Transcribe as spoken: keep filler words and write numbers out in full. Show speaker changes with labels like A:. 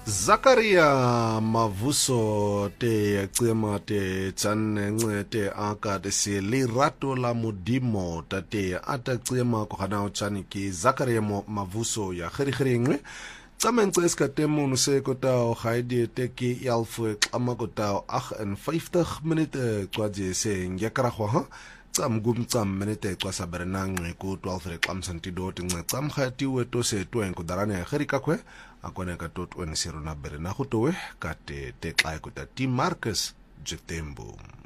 A: Zakaria Mavuso te tsema te tsanne ncete aka te se lerato la modimo tate ata tsema ko gana o tsane ke Zakaria Mavuso ya gerigirengwe tsamentswe eskatemo no se kota o gaidi te ke elfu xamakota vyfentydig minute kwaje se ngekara go ha tsam gum tsam minute kwa sabernang ko twelve re xamsantido te ntsam khati weto se twen ko darane gerika kwe akone ka tot wen sirona berena go towe ka te te tla ko ta T Marcus Jetembo.